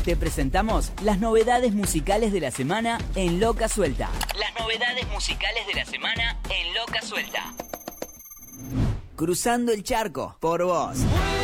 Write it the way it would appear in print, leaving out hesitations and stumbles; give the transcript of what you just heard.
Te presentamos las novedades musicales de la semana en Loca Suelta. Las novedades musicales de la semana en Loca Suelta. Cruzando el charco, por vos.